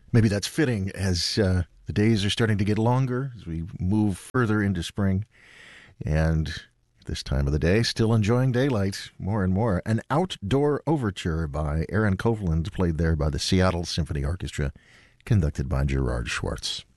Maybe that's fitting as the days are starting to get longer as we move further into spring. And this time of the day, still enjoying daylight more and more. An outdoor overture by Aaron Copland, played there by the Seattle Symphony Orchestra, conducted by Gerard Schwartz.